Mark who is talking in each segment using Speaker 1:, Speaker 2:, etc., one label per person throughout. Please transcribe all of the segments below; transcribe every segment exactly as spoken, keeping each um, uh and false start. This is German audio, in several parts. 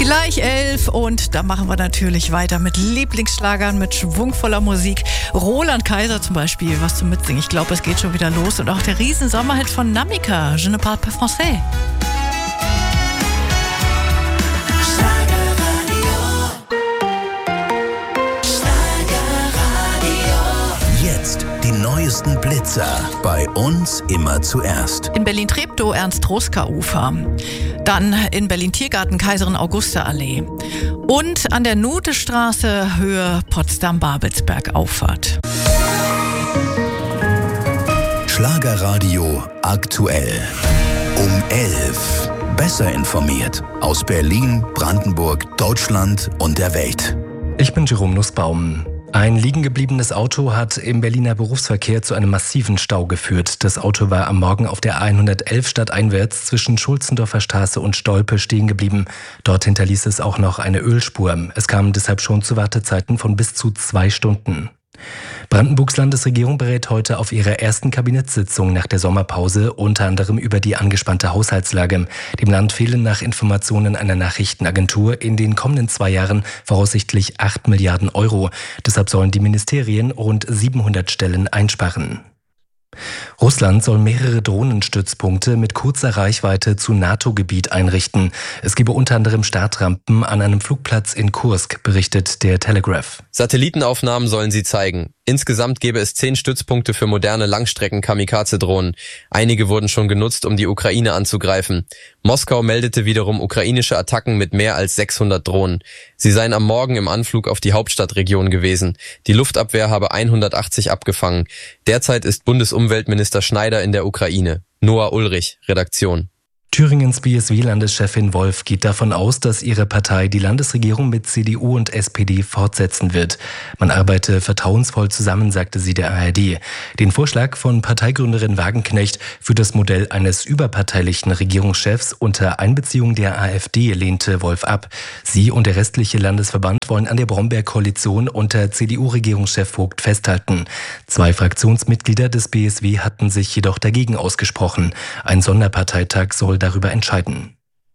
Speaker 1: Gleich elf und da machen wir natürlich weiter mit Lieblingsschlagern, mit schwungvoller Musik. Roland Kaiser zum Beispiel, was zum Mitsingen. Ich glaube, es geht schon wieder los. Und auch der Riesensommerhit von Namika, Je ne parle pas français.
Speaker 2: Jetzt die neuesten Blitzer. Bei uns immer zuerst.
Speaker 1: In Berlin-Treptow Ernst-Ruska-Ufer. Dann in Berlin-Tiergarten Kaiserin Augusta-Allee. Und an der Notestraße Höhe Potsdam-Babelsberg-Auffahrt.
Speaker 2: Schlagerradio aktuell. Um elf. Besser informiert. Aus Berlin, Brandenburg, Deutschland und der Welt.
Speaker 3: Ich bin Jerome Nussbaum. Ein liegengebliebenes Auto hat im Berliner Berufsverkehr zu einem massiven Stau geführt. Das Auto war am Morgen auf der A hundertelf stadteinwärts zwischen Schulzendorfer Straße und Stolpe stehen geblieben. Dort hinterließ es auch noch eine Ölspur. Es kam deshalb schon zu Wartezeiten von bis zu zwei Stunden. Brandenburgs Landesregierung berät heute auf ihrer ersten Kabinettssitzung nach der Sommerpause unter anderem über die angespannte Haushaltslage. Dem Land fehlen nach Informationen einer Nachrichtenagentur in den kommenden zwei Jahren voraussichtlich acht Milliarden Euro. Deshalb sollen die Ministerien rund siebenhundert Stellen einsparen. Russland soll mehrere Drohnenstützpunkte mit kurzer Reichweite zu NATO-Gebiet einrichten. Es gebe unter anderem Startrampen an einem Flugplatz in Kursk, berichtet der Telegraph.
Speaker 4: Satellitenaufnahmen sollen sie zeigen. Insgesamt gäbe es zehn Stützpunkte für moderne Langstrecken-Kamikaze-Drohnen. Einige wurden schon genutzt, um die Ukraine anzugreifen. Moskau meldete wiederum ukrainische Attacken mit mehr als sechshundert Drohnen. Sie seien am Morgen im Anflug auf die Hauptstadtregion gewesen. Die Luftabwehr habe hundertachtzig abgefangen. Derzeit ist Bundesumweltminister Schneider in der Ukraine. Noah Ulrich, Redaktion.
Speaker 3: Thüringens B S W-Landeschefin Wolf geht davon aus, dass ihre Partei die Landesregierung mit C D U und S P D fortsetzen wird. Man arbeite vertrauensvoll zusammen, sagte sie der A R D. Den Vorschlag von Parteigründerin Wagenknecht für das Modell eines überparteilichen Regierungschefs unter Einbeziehung der A f D lehnte Wolf ab. Sie und der restliche Landesverband wollen an der Bromberg-Koalition unter C D U-Regierungschef Vogt festhalten. Zwei Fraktionsmitglieder des B S W hatten sich jedoch dagegen ausgesprochen. Ein Sonderparteitag soll darüber entscheiden.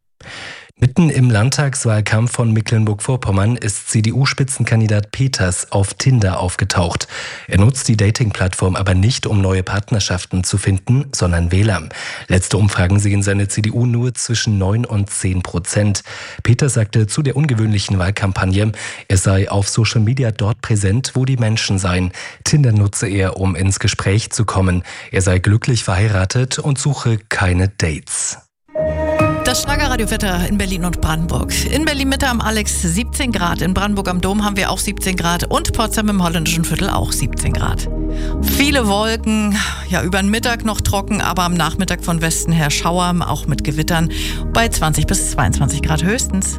Speaker 3: Mitten im Landtagswahlkampf von Mecklenburg-Vorpommern ist C D U-Spitzenkandidat Peters auf Tinder aufgetaucht. Er nutzt die Dating-Plattform aber nicht, um neue Partnerschaften zu finden, sondern Wähler. Letzte Umfragen sehen seine C D U nur zwischen neun und zehn Prozent. Peters sagte zu der ungewöhnlichen Wahlkampagne, er sei auf Social Media dort präsent, wo die Menschen seien. Tinder nutze er, um ins Gespräch zu kommen. Er sei glücklich verheiratet und suche keine Dates.
Speaker 1: Das Schlagerradiowetter in Berlin und Brandenburg. In Berlin-Mitte am Alex siebzehn Grad, in Brandenburg am Dom haben wir auch siebzehn Grad und Potsdam im Holländischen Viertel auch siebzehn Grad. Viele Wolken, ja über den Mittag noch trocken, aber am Nachmittag von Westen her Schauer, auch mit Gewittern, bei zwanzig bis zweiundzwanzig Grad höchstens.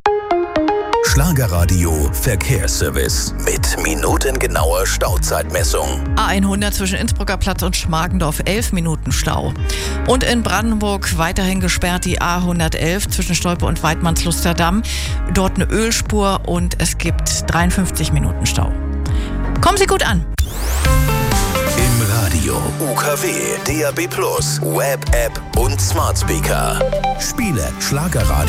Speaker 2: Schlagerradio Verkehrsservice mit minutengenauer Stauzeitmessung.
Speaker 1: A hundert zwischen Innsbrucker Platz und Schmargendorf, elf Minuten Stau. Und in Brandenburg weiterhin gesperrt die A hundertelf zwischen Stolpe und Weidmannslusterdamm. Dort eine Ölspur und es gibt dreiundfünfzig Minuten Stau. Kommen Sie gut an.
Speaker 2: Im Radio, U K W, D A B plus, Web-App und Smart Speaker. Spiele Schlagerradio.